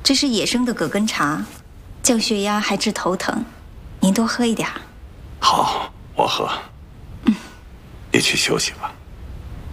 这是野生的葛根茶，降血压还治头疼，您多喝一点。 好，我喝。你去休息吧。